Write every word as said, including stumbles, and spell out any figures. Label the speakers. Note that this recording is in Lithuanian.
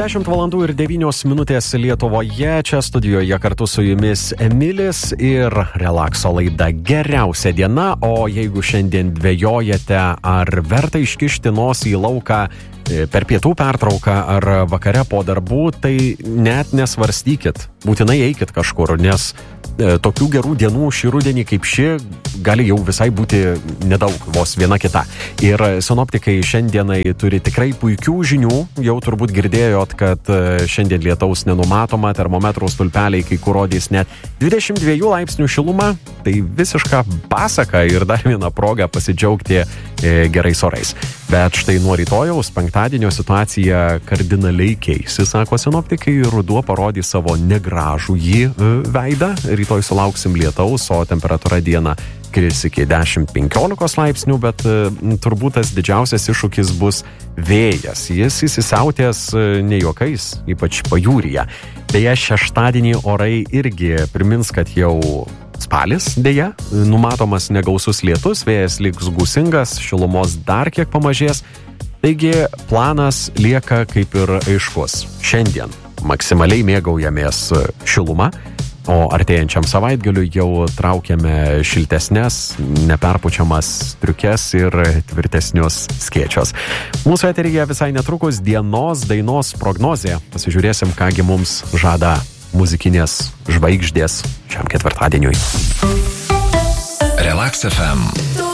Speaker 1: dešimt valandų ir devynios minutės Lietuvoje. Čia studijoje kartu su jumis Emilis ir relakso laida Geriausia diena. O jeigu šiandien dvejojate, ar verta iškišti nosį į lauką per pietų pertrauką ar vakare po darbų, tai net nesvarstykit. Būtinai eikit kažkur, nes e, tokių gerų dienų šį rudenį kaip ši gali jau visai būti nedaug, vos viena kita. Ir sinoptikai šiandienai turi tikrai puikių žinių. Jau turbūt girdėjot, kad šiandien lietaus nenumatoma, termometrų stulpeliai kai kur rodys net dvidešimt dviejų laipsnių šilumą. Tai visiška pasaka ir dar viena proga pasidžiaugti e, gerais orais. Bet štai nuo rytojaus penktadienio situacija kardinaliai keisi, sako sinoptikai, ruduo parodys savo negražų jį e, veidą. Rytoj sulauksim lietaus, o temperatūra dieną kris iki dešimt penkiolikos laipsnių, bet e, turbūt tas didžiausias iššūkis bus vėjas. Jis įsisiautės e, ne juokais, ypač pajūryje. Beje, šeštadienį orai irgi primins, kad jau spalis, dėja, numatomas negausus lietus, vėjas liks gūsingas, šilumos dar kiek pamažės. Taigi planas lieka kaip ir aiškus. Šiandien maksimaliai mėgaujamės šilumą, o artėjančiam savaitgaliui jau traukiame šiltesnės, neperpučiamas striukes ir tvirtesnius skėčios. Mūsų eteryje visai netrukus dienos dainos prognozė. Pasižiūrėsim, kągi mums žada muzikinės žvaigždės šiam ketvirtadieniui.
Speaker 2: Relax F M.